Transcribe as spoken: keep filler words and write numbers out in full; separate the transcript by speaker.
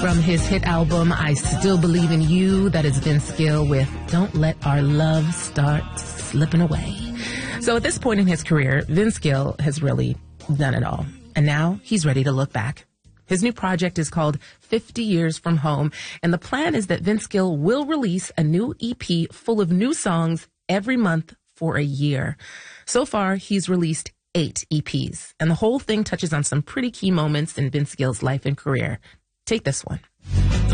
Speaker 1: from his hit album, I Still Believe in You. That is Vince Gill with Don't Let Our Love Start Slipping Away. So at this point in his career, Vince Gill has really done it all. And now he's ready to look back. His new project is called fifty Years From Home. And the plan is that Vince Gill will release a new E P full of new songs every month for a year. So far, he's released eight E Ps. And the whole thing touches on some pretty key moments in Vince Gill's life and career. Take this one.